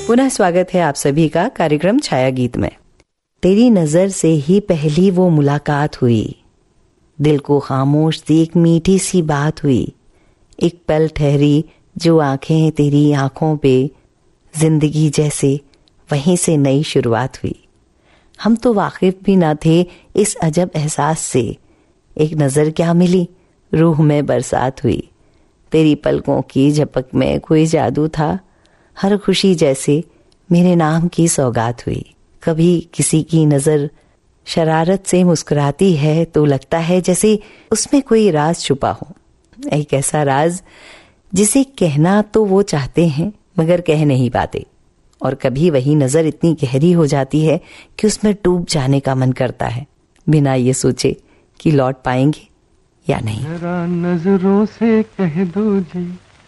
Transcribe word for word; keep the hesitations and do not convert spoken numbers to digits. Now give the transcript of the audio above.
पुनः स्वागत है आप सभी का कार्यक्रम छाया गीत में। तेरी नजर से ही पहली वो मुलाकात हुई, दिल को खामोश सी एक मीठी सी बात हुई, एक पल ठहरी जो आंखें तेरी आंखों पे, जिंदगी जैसे वहीं से नई शुरुआत हुई। हम तो वाकिफ भी ना थे इस अजब एहसास से, एक नजर क्या मिली रूह में बरसात हुई। तेरी पलकों की झपक में कोई जादू था, हर खुशी जैसे मेरे नाम की सौगात हुई। कभी किसी की नजर शरारत से मुस्कुराती है तो लगता है जैसे उसमें कोई राज छुपा हो, एक ऐसा राज जिसे कहना तो वो चाहते हैं मगर कह नहीं पाते। और कभी वही नजर इतनी गहरी हो जाती है कि उसमें डूब जाने का मन करता है, बिना ये सोचे कि लौट पाएंगे या नहीं। जरा नजरों से कह दो जी